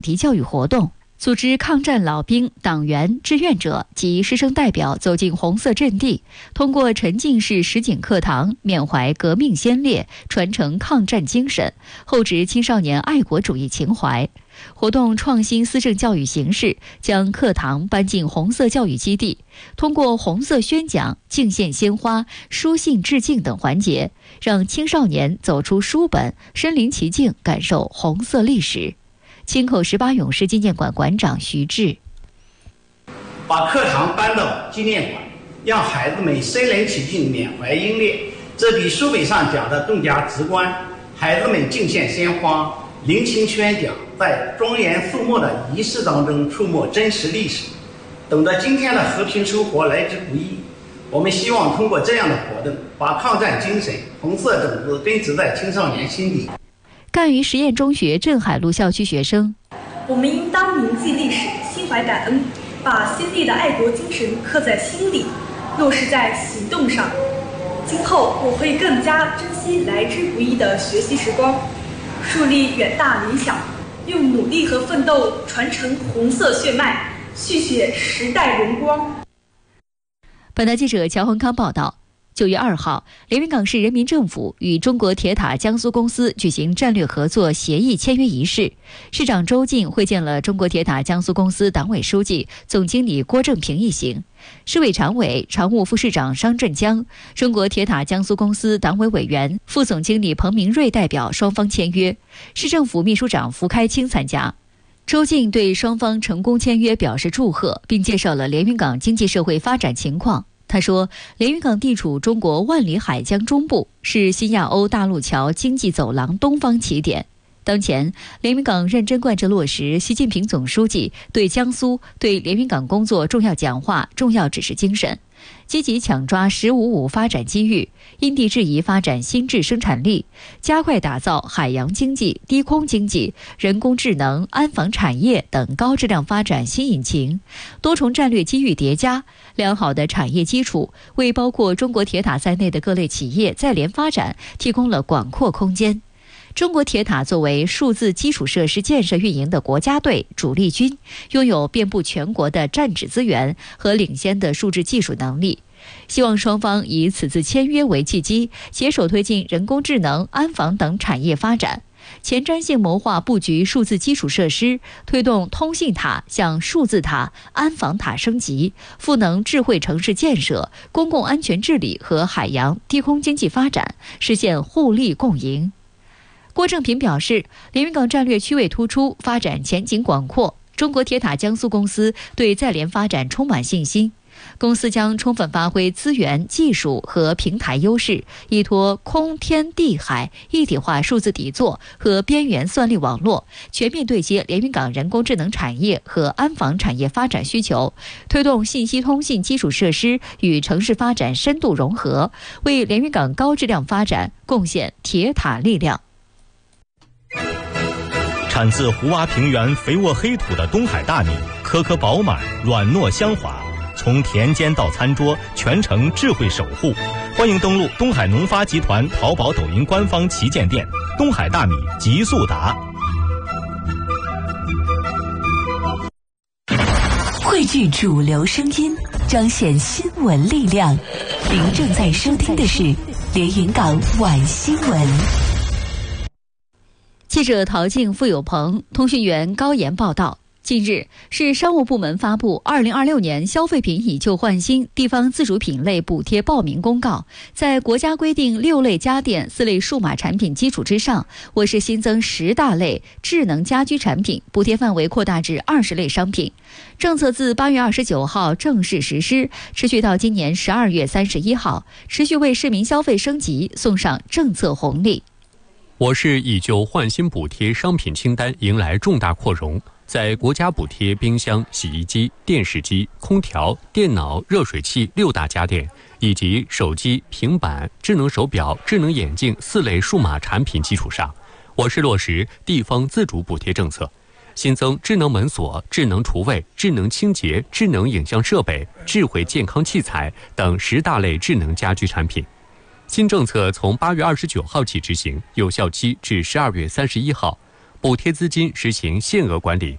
题教育活动，组织抗战老兵、党员、志愿者及师生代表走进红色阵地，通过沉浸式实景课堂缅怀革命先烈，传承抗战精神，厚植青少年爱国主义情怀。活动创新思政教育形式，将课堂搬进红色教育基地，通过红色宣讲、敬献鲜花、书信致敬等环节，让青少年走出书本，身临其境，感受红色历史。青口18勇士纪念馆馆长徐志： 把课堂搬到纪念馆，让孩子们身临其境，缅怀英烈，这比书本上讲的更加直观。孩子们敬献鲜花，聆听宣讲，在庄严肃穆的仪式当中触摸真实历史，懂得今天的和平生活来之不易。我们希望通过这样的活动，把抗战精神、红色种子根植在青少年心底。 赣榆实验中学镇海路校区学生： 我们应当铭记历史，心怀感恩，把先烈的爱国精神刻在心里，落实在行动上。今后我会更加珍惜来之不易的学习时光，树立远大理想，用努力和奋斗传承红色血脉，续写时代荣光。 本台记者乔宏康报道。9月2号，连云港市人民政府与中国铁塔江苏公司举行战略合作协议签约仪式，市长周进会见了中国铁塔江苏公司党委书记、总经理郭正平一行，市委常委、常务副市长商振江、中国铁塔江苏公司党委委员、副总经理彭明瑞代表双方签约，市政府秘书长符开清参加。周进对双方成功签约表示祝贺，并介绍了连云港经济社会发展情况。他说，连云港地处中国万里海疆中部，是新亚欧大陆桥经济走廊东方起点。当前，连云港认真贯彻落实习近平总书记对江苏、对连云港工作重要讲话、重要指示精神，积极抢抓“15+5”发展机遇，因地制宜发展新质生产力，加快打造海洋经济、低空经济、人工智能、安防产业等高质量发展新引擎，多重战略机遇叠加，良好的产业基础为包括中国铁塔在内的各类企业在联发展提供了广阔空间。中国铁塔作为数字基础设施建设运营的国家队、主力军，拥有遍布全国的站址资源和领先的数字技术能力。希望双方以此次签约为契机，携手推进人工智能、安防等产业发展，前瞻性谋划布局数字基础设施，推动通信塔向数字塔、安防塔升级，赋能智慧城市建设、公共安全治理和海洋低空经济发展，实现互利共赢。郭正平表示，连云港战略区位突出，发展前景广阔。中国铁塔江苏公司对在联发展充满信心，公司将充分发挥资源、技术和平台优势，依托空天地海一体化数字底座和边缘算力网络，全面对接连云港人工智能产业和安防产业发展需求，推动信息通信基础设施与城市发展深度融合，为连云港高质量发展贡献铁塔力量。 产自胡洼平原肥沃黑土的东海大米，颗颗饱满，软糯香滑，从田间到餐桌，全程智慧守护。欢迎登录东海农发集团淘宝、抖音官方旗舰店，东海大米极速达。 汇聚主流声音，彰显新闻力量。您正在收听的是连云港晚新闻。 记者陶静、付有朋、通讯员高岩报道。近日，市商务部门发布2026年消费品以旧换新地方自主品类补贴报名公告，在国家规定6类家电、4类数码产品基础之上，我市新增10大类智能家居产品，补贴范围扩大至20类商品。政策自8月29号正式实施，持续到今年12月31号，持续为市民消费升级送上政策红利。 我市以旧换新补贴商品清单迎来重大扩容，在国家补贴冰箱、洗衣机、电视机、空调、电脑、热水器6大家电，以及手机、平板、智能手表、智能眼镜4类数码产品基础上，我市落实地方自主补贴政策，新增智能门锁、智能厨卫、智能清洁、智能影像设备、智慧健康器材等10大类智能家居产品。新政策从8月29号起执行，有效期至12月31号。补贴资金实行限额管理，